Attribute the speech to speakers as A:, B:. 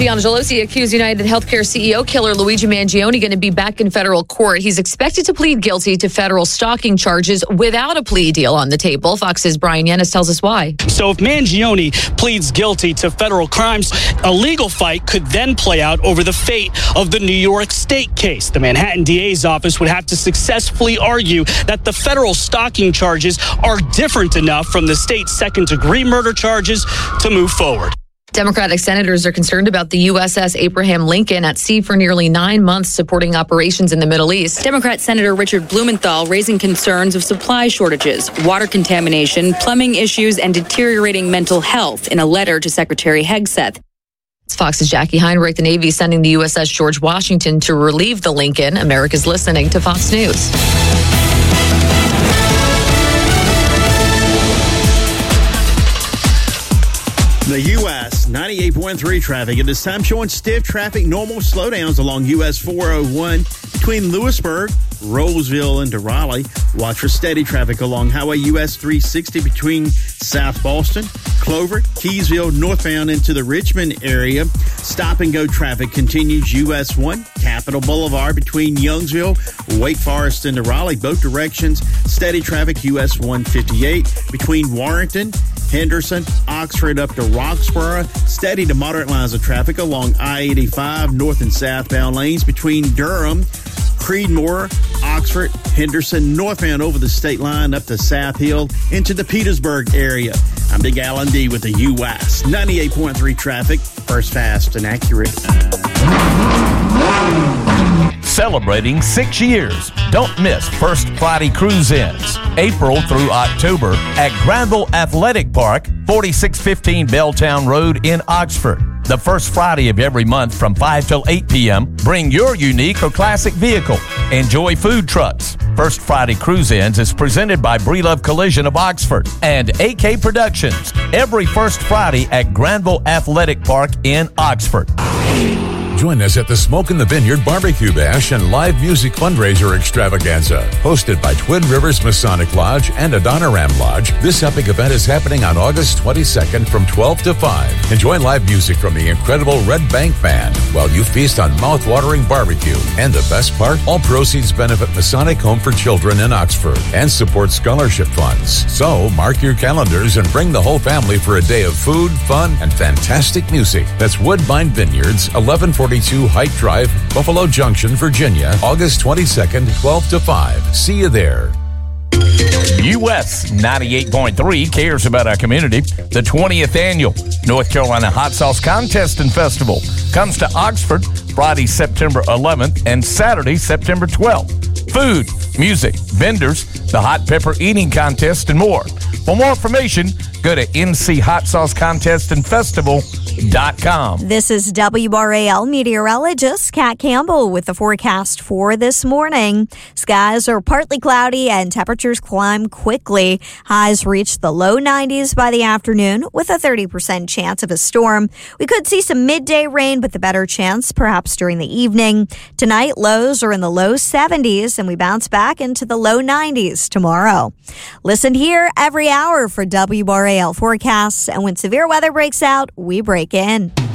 A: Gelosi accused United Healthcare CEO killer Luigi Mangione going to be back in federal court. He's expected to plead guilty to federal stalking charges without a plea deal on the table. Fox's Brian Yanis tells us why.
B: So if Mangione pleads guilty to federal crimes, a legal fight could then play out over the fate of the New York State case. The Manhattan DA's office would have to successfully argue that the federal stalking charges are different enough from the state's second-degree murder charges to move forward.
A: Democratic senators are concerned about the USS Abraham Lincoln at sea for nearly 9 months supporting operations in the Middle East.
C: Democrat Senator Richard Blumenthal raising concerns of supply shortages, water contamination, plumbing issues, and deteriorating mental health in a letter to Secretary Hegseth.
A: It's Fox's Jackie Heinrich. The Navy sending the USS George Washington to relieve the Lincoln. America's listening to Fox News.
D: The U.S. 98.3 traffic at this time showing stiff traffic, normal slowdowns along U.S. 401 between Lewisburg, Roseville, and Raleigh. Watch for steady traffic along Highway US 360 between South Boston, Clover, Keysville, northbound into the Richmond area. Stop and go traffic continues US 1, Capitol Boulevard between Youngsville, Wake Forest, and Raleigh. Both directions. Steady traffic US 158 between Warrenton, Henderson, Oxford up to Roxborough. Steady to moderate lines of traffic along I-85 north and southbound lanes between Durham, Creedmoor, Oxford, Henderson, northbound over the state line up to South Hill into the Petersburg area. I'm Big Alan D with the U.S. 98.3 traffic, first fast and accurate.
E: Celebrating 6 years. Don't miss First Friday Cruise-Ins, April through October at Granville Athletic Park, 4615 Belltown Road in Oxford. The first Friday of every month from 5 till 8 p.m., bring your unique or classic vehicle. Enjoy food trucks. First Friday Cruise-Ins is presented by Breelove Collision of Oxford and AK Productions. Every first Friday at Granville Athletic Park in Oxford.
F: Join us at the Smoke in the Vineyard Barbecue Bash and Live Music Fundraiser Extravaganza. Hosted by Twin Rivers Masonic Lodge and Adoniram Lodge, this epic event is happening on August 22nd from 12 to 5. Enjoy live music from the incredible Red Bank Band while you feast on mouth-watering barbecue. And the best part, all proceeds benefit Masonic Home for Children in Oxford and support scholarship funds. So mark your calendars and bring the whole family for a day of food, fun, and fantastic music. That's Woodbine Vineyards, 1142 Height Drive, Buffalo Junction, Virginia, August 22nd, 12 to 5. See you there.
E: US 98.3 cares about our community. The 20th Annual North Carolina Hot Sauce Contest and Festival comes to Oxford Friday, September 11th and Saturday, September 12th. Food, music, vendors, the Hot Pepper Eating Contest, and more. For more information, go to nchotsaucecontestandfestival.com.
G: This is WRAL meteorologist Kat Campbell with the forecast for this morning. Skies are partly cloudy and temperatures climb quickly. Highs reach the low 90s by the afternoon with a 30% chance of a storm. We could see some midday rain, but the better chance perhaps during the evening. Tonight, lows are in the low 70s and we bounce back into the low 90s tomorrow. Listen here every hour for WRAL forecasts, and when severe weather breaks out, we break in.